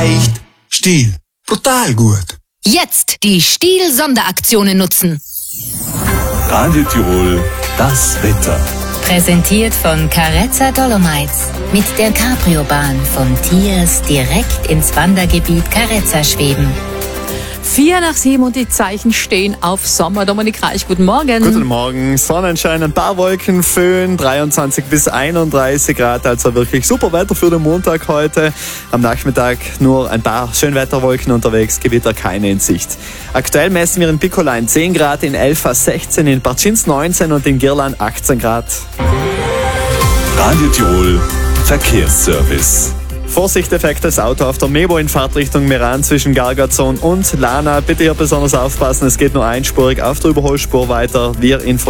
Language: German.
leicht. Stihl. Brutal gut. Jetzt die Stihl-Sonderaktionen nutzen. Radio Tirol, das Wetter. Präsentiert von Carezza Dolomites. Mit der Cabrio-Bahn von Tiers direkt ins Wandergebiet Carezza schweben. 6:04 und die Zeichen stehen auf Sommer. Dominik Reich, guten Morgen. Guten Morgen. Sonnenschein, ein paar Wolken, Föhn, 23 bis 31 Grad, also wirklich super Wetter für den Montag heute. Am Nachmittag nur ein paar Schönwetterwolken unterwegs, Gewitter keine in Sicht. Aktuell messen wir in Picolein 10 Grad, in Elfa 16, in Bartschins 19 und in Girlan 18 Grad. Radio Tirol, Verkehrsservice. Vorsicht, defektes Auto auf der Mebo in Fahrtrichtung Meran zwischen Gargazon und Lana. Bitte hier besonders aufpassen, es geht nur einspurig auf der Überholspur weiter. Wir informieren